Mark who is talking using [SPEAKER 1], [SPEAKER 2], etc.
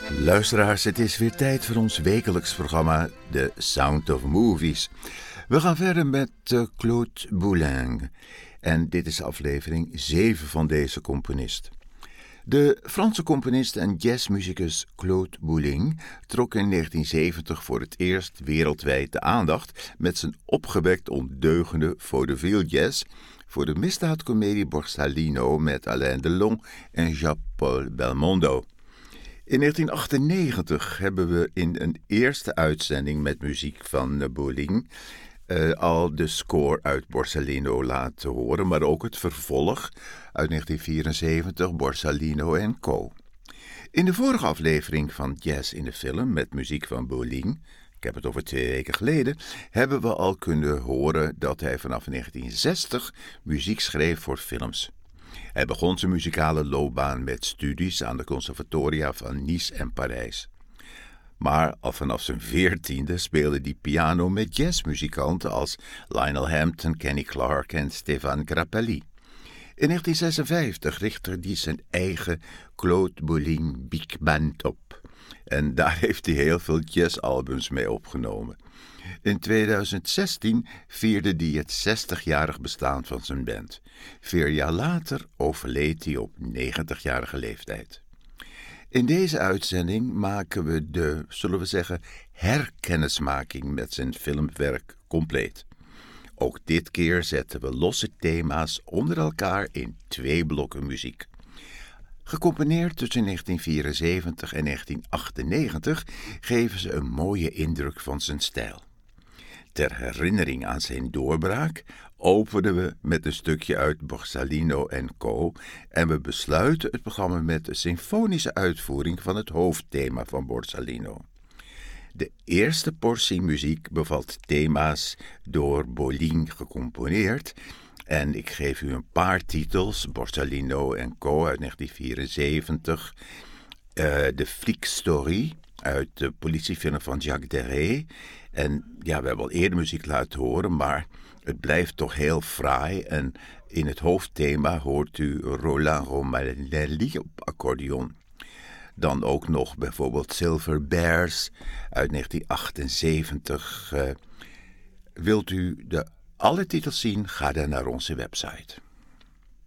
[SPEAKER 1] Luisteraars, het is weer tijd voor ons wekelijks programma The Sound of Movies. We gaan verder met Claude Boulenc. En dit is aflevering 7 van deze componist. De Franse componist en jazzmuzikus Claude Boulenc trok in 1970 voor het eerst wereldwijd de aandacht met zijn opgewekt ondeugende vaudeville jazz voor de misdaadcomedie Borsalino met Alain Delon en Jean-Paul Belmondo. In 1998 hebben we in een eerste uitzending met muziek van Boulenc al de score uit Borsalino laten horen, maar ook het vervolg uit 1974, Borsalino en Co. In de vorige aflevering van Jazz in de Film met muziek van Boulenc, ik heb het over 2 weken geleden, hebben we al kunnen horen dat hij vanaf 1960 muziek schreef voor films. Hij begon zijn muzikale loopbaan met studies aan de conservatoria van Nice en Parijs. Maar al vanaf zijn 14e speelde hij piano met jazzmuzikanten als Lionel Hampton, Kenny Clarke en Stéphane Grappelli. In 1956 richtte hij zijn eigen Claude Boulenc Big Band op. En daar heeft hij heel veel jazzalbums mee opgenomen. In 2016 vierde hij het 60-jarig bestaan van zijn band. 4 jaar later overleed hij op 90-jarige leeftijd. In deze uitzending maken we de, zullen we zeggen, herkennismaking met zijn filmwerk compleet. Ook dit keer zetten we losse thema's onder elkaar in 2 blokken muziek. Gecomponeerd tussen 1974 en 1998 geven ze een mooie indruk van zijn stijl. Ter herinnering aan zijn doorbraak openen we met een stukje uit Borsalino en Co. en we besluiten het programma met de symfonische uitvoering van het hoofdthema van Borsalino. De eerste portie muziek bevat thema's door Boulenc gecomponeerd en ik geef u een paar titels, Borsalino en Co. uit 1974, de Flic Story uit de politiefilm van Jacques Deray. En ja, we hebben al eerder muziek laten horen, maar het blijft toch heel fraai. En in het hoofdthema hoort u Roland Romanelli op accordeon. Dan ook nog bijvoorbeeld Silver Bears uit 1978. Wilt u alle titels zien? Ga dan naar onze website.